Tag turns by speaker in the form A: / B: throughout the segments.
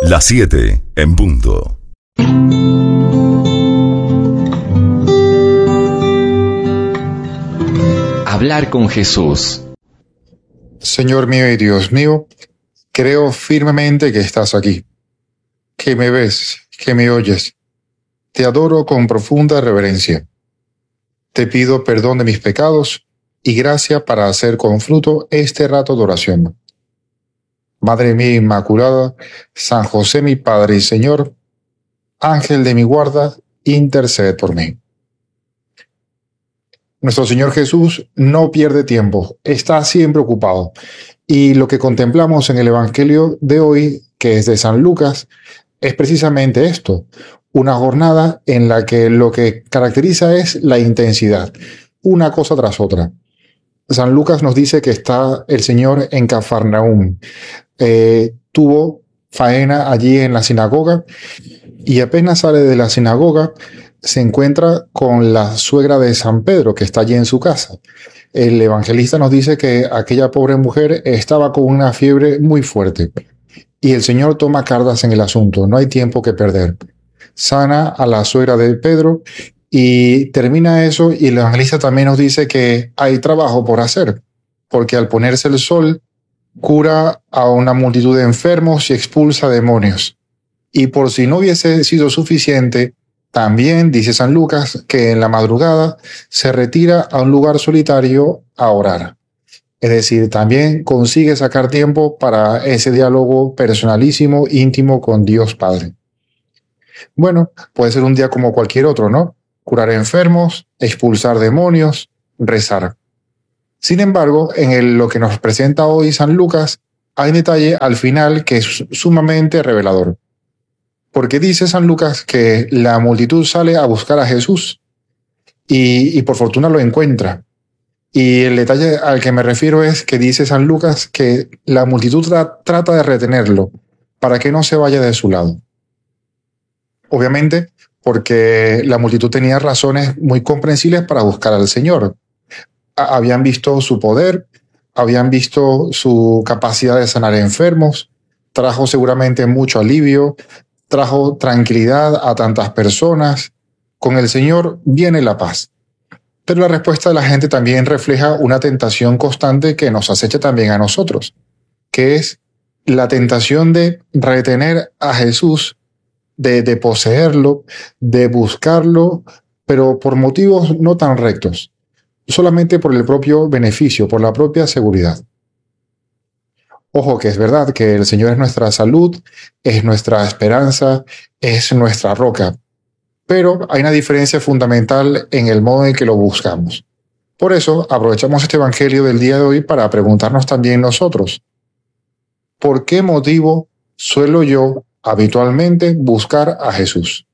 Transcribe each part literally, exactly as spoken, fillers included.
A: Las siete en punto.
B: Hablar con Jesús.
C: Señor mío y Dios mío, creo firmemente que estás aquí, que me ves, que me oyes. Te adoro con profunda reverencia. Te pido perdón de mis pecados y gracia para hacer con fruto este rato de oración. Madre mía Inmaculada, San José mi Padre y Señor, Ángel de mi guarda, intercede por mí. Nuestro Señor Jesús no pierde tiempo, está siempre ocupado. Y lo que contemplamos en el Evangelio de hoy, que es de San Lucas, es precisamente esto, una jornada en la que lo que caracteriza es la intensidad, una cosa tras otra. San Lucas nos dice que está el Señor en Cafarnaúm. Eh, tuvo faena allí en la sinagoga y apenas sale de la sinagoga se encuentra con la suegra de San Pedro, que está allí en su casa. El evangelista nos dice que aquella pobre mujer estaba con una fiebre muy fuerte y el Señor toma cartas en el asunto, no hay tiempo que perder. Sana a la suegra de Pedro y termina eso, y el evangelista también nos dice que hay trabajo por hacer, porque al ponerse el sol cura a una multitud de enfermos y expulsa demonios. Y por si no hubiese sido suficiente, también dice San Lucas que en la madrugada se retira a un lugar solitario a orar. Es decir, también consigue sacar tiempo para ese diálogo personalísimo, íntimo con Dios Padre. Bueno, puede ser un día como cualquier otro, ¿no? Curar enfermos, expulsar demonios, rezar. Sin embargo, en el, lo que nos presenta hoy San Lucas, hay un detalle al final que es sumamente revelador. Porque dice San Lucas que la multitud sale a buscar a Jesús y, y por fortuna lo encuentra. Y el detalle al que me refiero es que dice San Lucas que la multitud tra- trata de retenerlo para que no se vaya de su lado. Obviamente, porque la multitud tenía razones muy comprensibles para buscar al Señor. A- habían visto su poder, habían visto su capacidad de sanar enfermos, trajo seguramente mucho alivio, trajo tranquilidad a tantas personas. Con el Señor viene la paz. Pero la respuesta de la gente también refleja una tentación constante que nos acecha también a nosotros, que es la tentación de retener a Jesús, de, de poseerlo, de buscarlo, pero por motivos no tan rectos, solamente por el propio beneficio, por la propia seguridad. Ojo, que es verdad que el Señor es nuestra salud, es nuestra esperanza, es nuestra roca. Pero hay una diferencia fundamental en el modo en que lo buscamos. Por eso aprovechamos este Evangelio del día de hoy para preguntarnos también nosotros, ¿por qué motivo suelo yo habitualmente buscar a Jesús?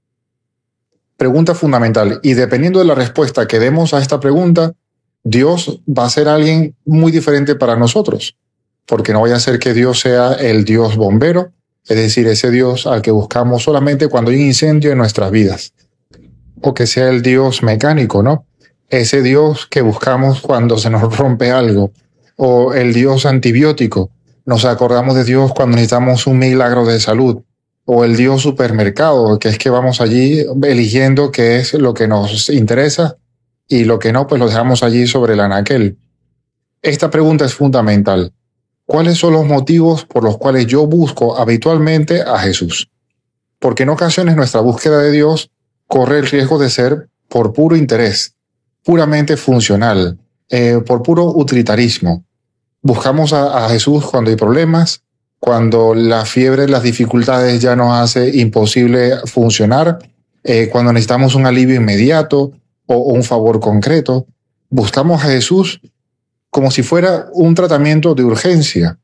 C: Pregunta fundamental, y dependiendo de la respuesta que demos a esta pregunta, Dios va a ser alguien muy diferente para nosotros. Porque no vaya a ser que Dios sea el Dios bombero, es decir, ese Dios al que buscamos solamente cuando hay un incendio en nuestras vidas. O que sea el Dios mecánico, ¿no? Ese Dios que buscamos cuando se nos rompe algo. O el Dios antibiótico. Nos acordamos de Dios cuando necesitamos un milagro de salud. O el Dios supermercado, que es que vamos allí eligiendo qué es lo que nos interesa y lo que no, pues lo dejamos allí sobre el anaquel. Esta pregunta es fundamental. ¿Cuáles son los motivos por los cuales yo busco habitualmente a Jesús? Porque en ocasiones nuestra búsqueda de Dios corre el riesgo de ser por puro interés, puramente funcional, eh, por puro utilitarismo. Buscamos a, a Jesús cuando hay problemas, cuando la fiebre, las dificultades ya nos hace imposible funcionar, eh, cuando necesitamos un alivio inmediato o, o un favor concreto. Buscamos a Jesús como si fuera un tratamiento de urgencia.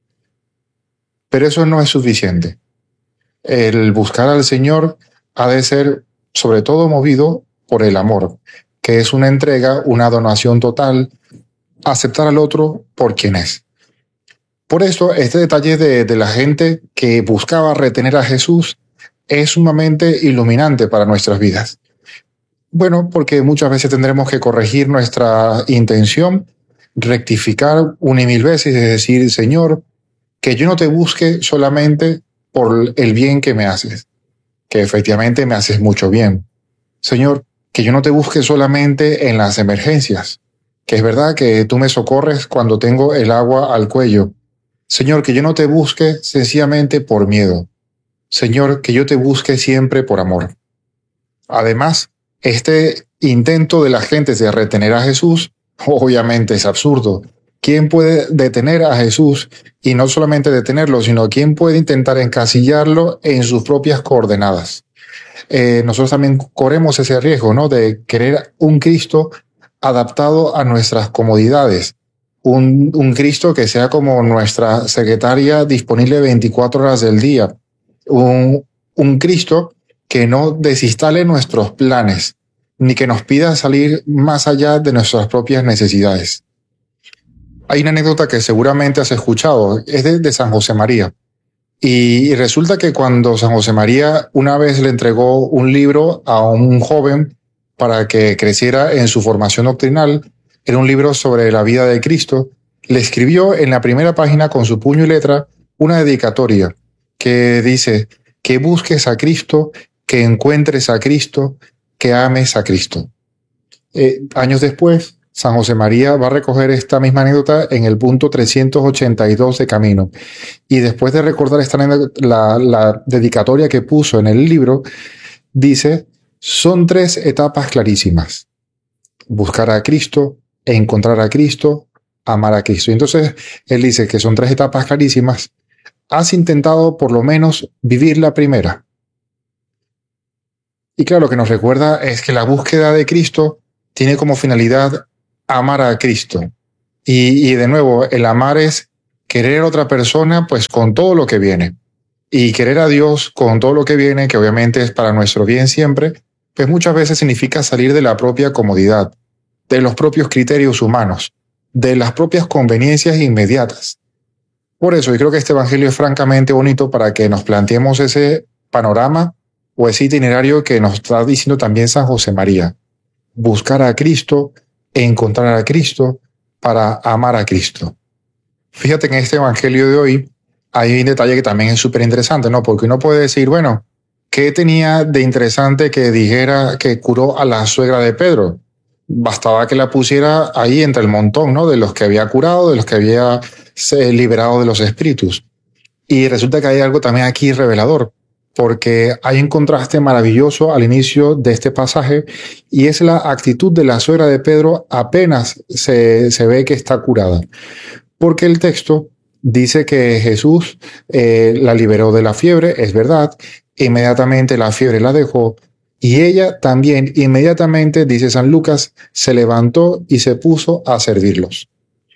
C: Pero eso no es suficiente. El buscar al Señor ha de ser sobre todo movido por el amor, que es una entrega, una donación total, aceptar al otro por quien es. Por eso, este detalle de, de la gente que buscaba retener a Jesús es sumamente iluminante para nuestras vidas. Bueno, porque muchas veces tendremos que corregir nuestra intención, rectificar una y mil veces, es decir, Señor, que yo no te busque solamente por el bien que me haces, que efectivamente me haces mucho bien. Señor, que yo no te busque solamente en las emergencias, que es verdad que tú me socorres cuando tengo el agua al cuello. Señor, que yo no te busque sencillamente por miedo. Señor, que yo te busque siempre por amor. Además, este intento de la gente de retener a Jesús, obviamente es absurdo. ¿Quién puede detener a Jesús? Y no solamente detenerlo, sino quién puede intentar encasillarlo en sus propias coordenadas. Eh, nosotros también corremos ese riesgo, ¿no? De querer un Cristo adaptado a nuestras comodidades. Un, un Cristo que sea como nuestra secretaria disponible veinticuatro horas del día. Un, un Cristo que no desinstale nuestros planes, ni que nos pida salir más allá de nuestras propias necesidades. Hay una anécdota que seguramente has escuchado, es de, de San José María. Y, y resulta que cuando San José María una vez le entregó un libro a un joven para que creciera en su formación doctrinal, era un libro sobre la vida de Cristo, le escribió en la primera página con su puño y letra una dedicatoria que dice: que busques a Cristo, que encuentres a Cristo, que ames a Cristo. Eh, años después, San José María va a recoger esta misma anécdota en el punto trescientos ochenta y dos de Camino. Y después de recordar esta anécdota, la, la dedicatoria que puso en el libro, dice: son tres etapas clarísimas. Buscar a Cristo, encontrar a Cristo, amar a Cristo. Y entonces él dice que son tres etapas clarísimas. ¿Has intentado por lo menos vivir la primera? Y claro, lo que nos recuerda es que la búsqueda de Cristo tiene como finalidad amar a Cristo. Y, y de nuevo, el amar es querer a otra persona pues con todo lo que viene. Y querer a Dios con todo lo que viene, que obviamente es para nuestro bien siempre, pues muchas veces significa salir de la propia comodidad, de los propios criterios humanos, de las propias conveniencias inmediatas. Por eso yo creo que este evangelio es francamente bonito para que nos planteemos ese panorama o ese itinerario que nos está diciendo también San José María. Buscar a Cristo, encontrar a Cristo para amar a Cristo. Fíjate que en este evangelio de hoy hay un detalle que también es súper interesante, ¿no? Porque uno puede decir, bueno, ¿qué tenía de interesante que dijera que curó a la suegra de Pedro? Bastaba que la pusiera ahí entre el montón, ¿no? De los que había curado, de los que había liberado de los espíritus. Y resulta que hay algo también aquí revelador, porque hay un contraste maravilloso al inicio de este pasaje, y es la actitud de la suegra de Pedro apenas se, se ve que está curada. Porque el texto dice que Jesús eh, la liberó de la fiebre, es verdad, inmediatamente la fiebre la dejó, y ella también inmediatamente, dice San Lucas, se levantó y se puso a servirlos.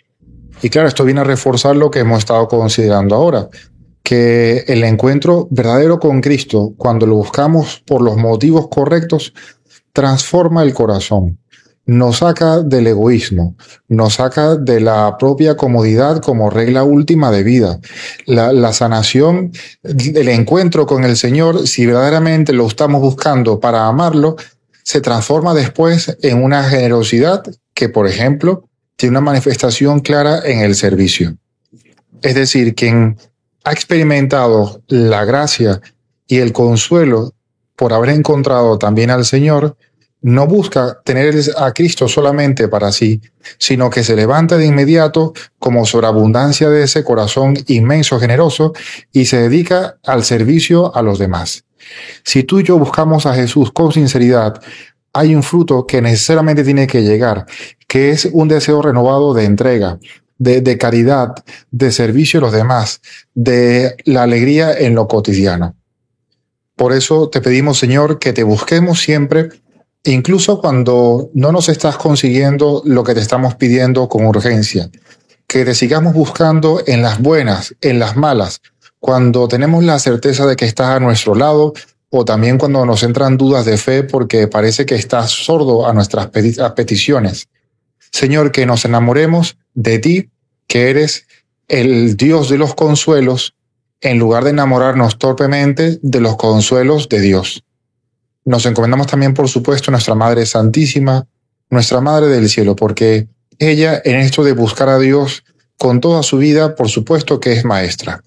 C: Y claro, esto viene a reforzar lo que hemos estado considerando ahora, que el encuentro verdadero con Cristo, cuando lo buscamos por los motivos correctos, transforma el corazón, nos saca del egoísmo, nos saca de la propia comodidad como regla última de vida. La, la sanación, el encuentro con el Señor, si verdaderamente lo estamos buscando para amarlo, se transforma después en una generosidad que, por ejemplo, tiene una manifestación clara en el servicio. Es decir, quien ha experimentado la gracia y el consuelo por haber encontrado también al Señor, no busca tener a Cristo solamente para sí, sino que se levanta de inmediato como sobreabundancia de ese corazón inmenso, generoso, y se dedica al servicio a los demás. Si tú y yo buscamos a Jesús con sinceridad, hay un fruto que necesariamente tiene que llegar, que es un deseo renovado de entrega, de, de caridad, de servicio a los demás, de la alegría en lo cotidiano. Por eso te pedimos, Señor, que te busquemos siempre, incluso cuando no nos estás consiguiendo lo que te estamos pidiendo con urgencia, que te sigamos buscando en las buenas, en las malas, cuando tenemos la certeza de que estás a nuestro lado, o también cuando nos entran dudas de fe porque parece que estás sordo a nuestras peticiones. Señor, que nos enamoremos de ti, que eres el Dios de los consuelos, en lugar de enamorarnos torpemente de los consuelos de Dios. Nos encomendamos también, por supuesto, a nuestra Madre Santísima, nuestra Madre del Cielo, porque ella, en esto de buscar a Dios con toda su vida, por supuesto que es maestra.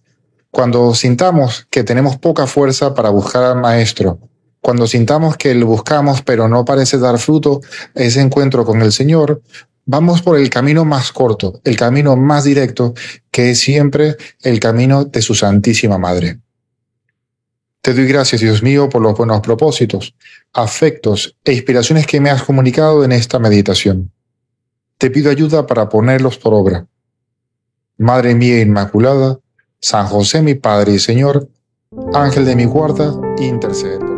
C: Cuando sintamos que tenemos poca fuerza para buscar al Maestro, cuando sintamos que lo buscamos pero no parece dar fruto ese encuentro con el Señor, vamos por el camino más corto, el camino más directo, que es siempre el camino de su Santísima Madre. Te doy gracias, Dios mío, por los buenos propósitos, afectos e inspiraciones que me has comunicado en esta meditación. Te pido ayuda para ponerlos por obra. Madre mía Inmaculada, San José mi Padre y Señor, Ángel de mi guarda, intercede.